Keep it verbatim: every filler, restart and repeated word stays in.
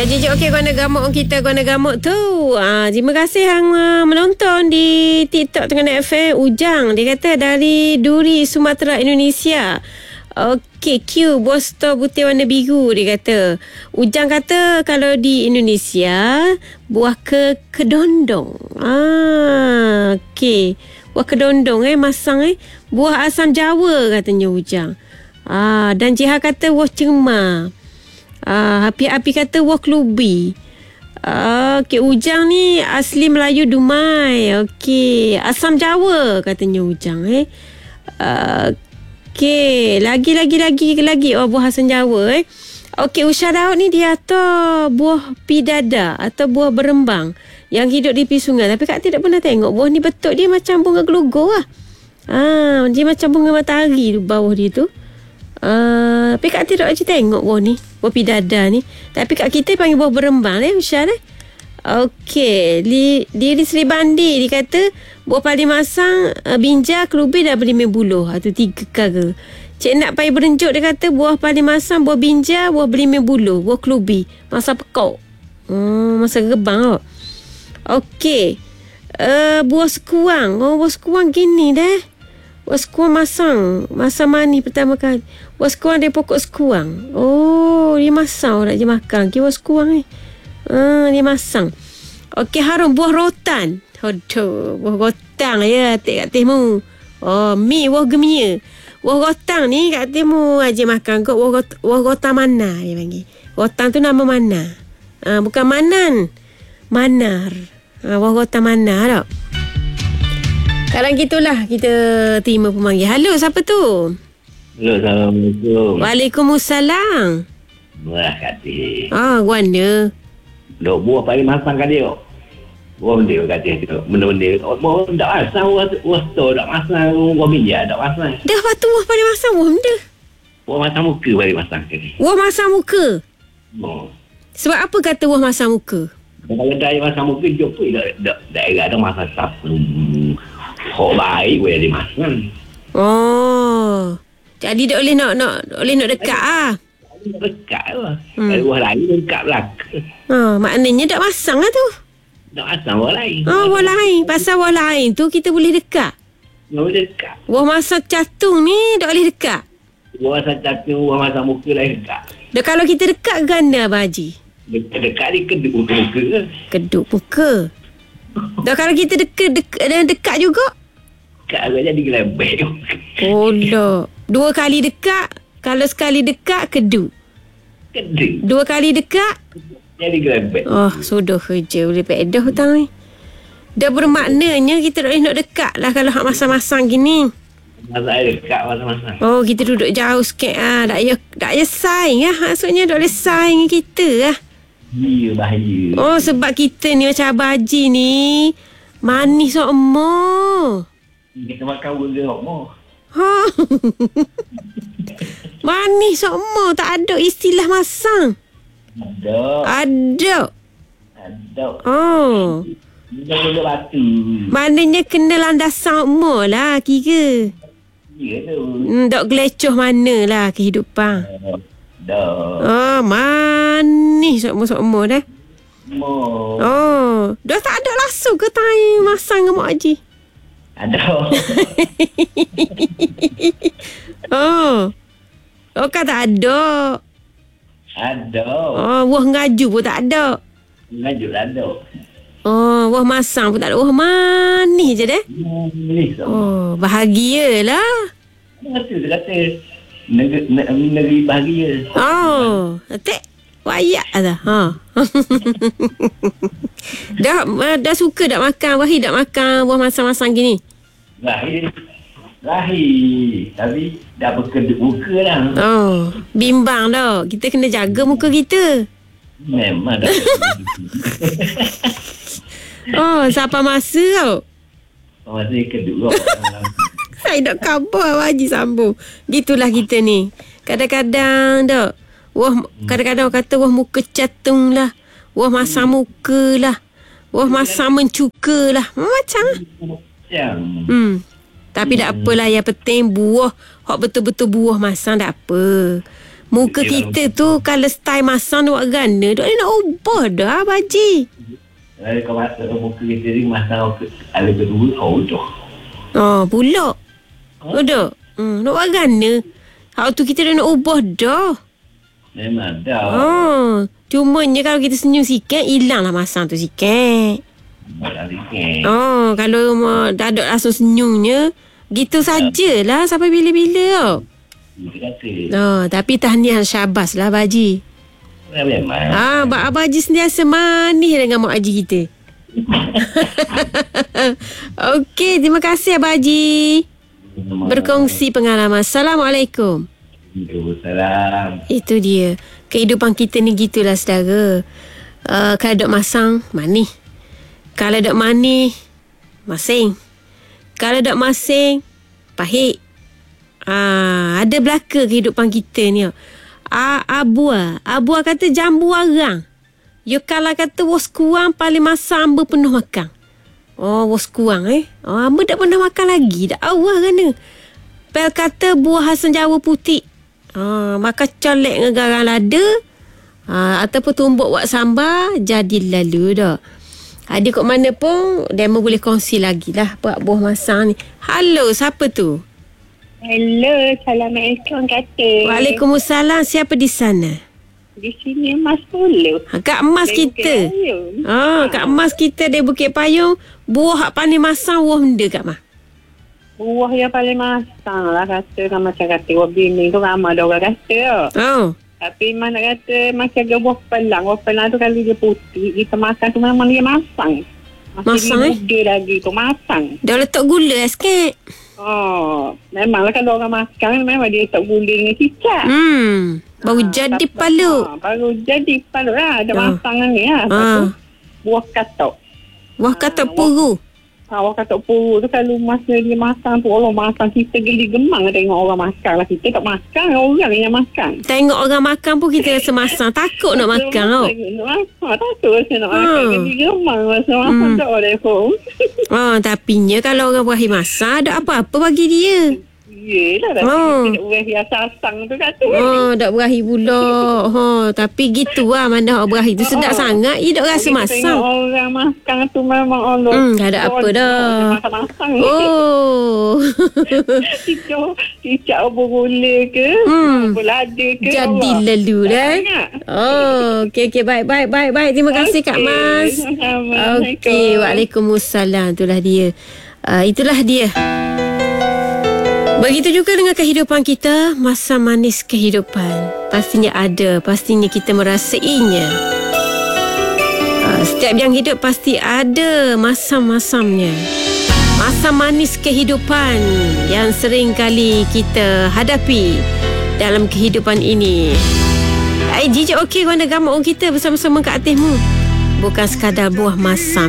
Ya, J J okey guna gamuk kita guna gamuk tu. Ah, terima kasih hang uh, menonton di TikTok Terengganu F M. Ujang dia kata dari Duri Sumatera Indonesia. Okey, Q bos store butir warna biru dia kata. Ujang kata kalau di Indonesia buah ke kedondong. Ah, okey. Buah kedondong eh masang eh. Buah asam Jawa katanya Ujang. Ah, dan Jiha kata buah cemar. Ah, Api-api kata wah kelubi. Ah, okey, Ujang ni asli Melayu Dumai. Okey, asam Jawa katanya Ujang eh. Ah, okey, lagi lagi lagi lagi oh buah asam Jawa eh. Okey, Usha Daud ni dia atau buah pidada atau buah berembang yang hidup di tepi sungai. Tapi Kak tidak pernah tengok buah ni betul dia macam bunga gelogo lah. Ah, dia macam bunga matahari tu bawah dia tu. Uh, tapi Kak tidak aja tengok buah ni, buah pidada ni. Tapi kat kita panggil buah berembang eh, Usha eh. Okey, di di Sri Bandi dia kata buah padi masang, uh, binja, kelubi dah berlima buluh atau tiga kara. Cik Nak payah berenjuk dia kata buah padi masang, buah binja, buah berlima buluh, buah kelubi, masa pekok. Hmm, masa gebang oh. Okey. Uh, buah sekuang. Oh, buah sekuang gini dah. Buah sekuang masang. Masang mani pertama kali. Buah sekuang dia pokok sekuang. Oh, dia masang nak je makan. Okay, buah sekuang ni. Ah, dia masang. Okey, harum buah rotan. Aduh, buah rotang ya, atik kat timu. Oh, mi buah gemia. Buah rotang ni kat timu aja makan kot. Buah, got, buah rotang mana dia panggil. Rotang tu nama mana? Ah, bukan manan. Manar. Ah, buah rotang mana tak? Sekarang gitulah kita terima pemanggil. Halo, siapa tu? Halo, Assalamualaikum. Waalaikumsalam. Murah kata. Ah, guana. Dok buah paling masang kan dia. Buah benda kata dia. Benda-benda. Buah tak masang. Buah tu tak masang. Buah minyak tak masang. Dah batu buah paling masang buah benda. Buah masang muka paling masang kan dia. Buah masang muka? Oh. Sebab apa kata buah masang muka? Kalau dah masang muka, jumpa daerah dah masang sapu. Hok baik boleh dia masang. Oh. Jadi dia boleh nak nak boleh nak dekat ah. Dekat lah. Hmm. Kalau buah lain dekat belakang. Ha, maknanya tak masang lah tu. Tak masang buah lain. Oh, buah lain. Pasal buah lain tu kita boleh dekat. Tak boleh dekat. Buah masang catung ni tak boleh dekat. Buah masang catung, buah masang muka lain dekat. Dah kalau kita dekat ganda Abang Haji. Dekat-dekat ni keduk muka-muka ke? Keduk muka. Dah kalau kita dekat dekat, dekat juga. Dekat aku jadi gelembek. Oh lah. Dua kali dekat. Kalau sekali dekat, keduk. Keduk. Dua kali dekat. Jadi gelembek. Oh, sudah kerja. Boleh pedah hutang ni. Dah bermaknanya kita tak boleh nak dekat lah kalau hak masang-masang gini. Masa dekat masa-masa. Oh, kita duduk jauh sikit ah. Tak payah, tak payah saing lah. Maksudnya tak boleh saing kita lah. Ya, bahaya. Oh, sebab kita ni macam Abang Haji ni. Manis semua. Kita makan burger hokmo. Ha. Manis semua. Tak ada istilah masang. Ada. Ada. Ada. Oh. Kita boleh batu. Maknanya kena landasan semua lah kira. Ya tu. Hmm, tak gelecoh mana lah kehidupan. Dah. Oh, manis semua-semua dah. Mo. Oh, dah tak ada langsung ke time masang dengan Mak Haji? Ada. Oh. Oh, kan tak ada. Ada. Oh, buah ngaju pun tak ada. Ngaju ada. Oh, buah masang pun tak ada. Buah manis je deh. Manis. Oh, bahagialah. Betul dia kata. Negeri, negeri bahagia. Oh, atik. Wayak dah. Ha. dah dah suka tak makan Wahid tak makan buah masang-masang gini? Lahir. Lahir. Tapi dah berkeduk muka dah. Oh, bimbang dah. Kita kena jaga muka kita. Memang dah. Oh, siapa masa tau? Masih keduk kau. Saya nak khabar Abang Haji sambung. Gitulah kita ni. Kadang-kadang tak. Wah, kadang-kadang orang kata wah muka catung lah. Wah masam muka lah. Wah masam mencuka lah. Macam lah. Macam. Hmm. Tapi tak apalah. Yang penting buah. Hak betul-betul buah masam tak apa. Muka kita tu kalau style masam nak gana, dok nak ubah dah baji. Kalau kau masa muka kita ni masam ada kedua kau dah. Oh, pula. Oh, dah. Hmm, nak gana. Hak tu kita dah nak ubah dah. Memang dah. Oh, cumanya kalau kita senyum sikit, hilanglah masam tu sikit. Oh, kalau uh, dah ada rasa senyumnya, gitu sajalah sampai bila-bila. Oh, tapi tahniah syabas lah Baji. Memang. Ah, Abang Haji sentiasa manis dengan mak haji kita. Okey, terima kasih Abang Haji. Berkongsi pengalaman. Assalamualaikum. Waalaikumsalam. Itu dia. Kehidupan kita ni gitulah saudara. Uh, kalau dok masang, manis. Kalau dok manis, masing. Kalau dok masing, pahit. Ah, ada belaka kehidupan kita ni. Ah, Abua. Abua kata jambu arang. You kalau kata was kurang paling masa amba penuh makan. Oh, was kurang eh. Oh, amba tak pernah makan lagi. Dah awal kan. Pel kata buah hasan Jawa putih. Ah, makan colek dengan garang lada. Ah, ataupun tumbuk buat sambal. Jadi lalu dah. Ada kat mana pun, demo boleh kongsi lagi lah buat buah masang ni. Halo, siapa tu? Hello, Assalamualaikum kata. Waalaikumsalam. Siapa di sana? Di sini Mas Puluh. Ha, Kak Emas Dari kita. Bukit Payung. Ah, Kak Emas kita dari Bukit Payung. Buah hak paling masang, buah benda Kak Emas. Buah yang paling masang lah kata kan macam kata buah bini tu ramai dah orang kata. Oh. Tapi mana kata macam dia buah pelang. Buah pelang tu kalau dia putih, kita makan tu memang dia masang. Masih Masang, eh? muda lagi tu masang. Dah letak gula sikit. Oh, memanglah kalau orang makan memang dia letak gula dengan cicak. Hmm. Baru Ah, jadi tapi- paluk. ah, Baru jadi paluk lah. Ada Ah. masangan ni lah. Lepas Ah. tu, buah katok. Wah kata Ah, puru. Awak kata puru tu kalau masa dia makan tu orang makan kita geli gemang tengok orang makan lah. Kita tak makan, orang yang makan. Tengok orang makan pun kita rasa masang. Takut nak makan tau. Nak makan, takut rasa nak makan. Hmm. Geli gemang masa makan Hmm. tak boleh pun. Ah, tapi nya kalau orang berakhir masak, ada apa-apa bagi dia. Yelah, tapi Oh. kita nak urang hias asang tu kata. Oh, dak berakhir pula. Ha, tapi gitu lah mana hak berakhir tu sedap Oh. sangat. Ia dak rasa Kita masang. tengok orang makan tu memang Allah. Hmm, tak ada apa dah. Masak-masak. Oh. Cicak, cicak bergula ke, Hmm. berlada ke. Jadi Allah. lalu dah. Sangat. Oh, okey okey baik baik baik baik. Terima kasih Kak Okey, Mas. sama-sama. Okey, Waalaikumsalam. Itulah dia. Uh, itulah dia. Begitu juga dengan kehidupan kita, masa manis kehidupan. Pastinya ada, pastinya kita merasainya. Uh, setiap yang hidup pasti ada masam-masamnya. Masa manis kehidupan yang sering kali kita hadapi dalam kehidupan ini. Ai jijik okey guna gambar orang kita bersama-sama kat atasmu. Bukan sekadar buah masam.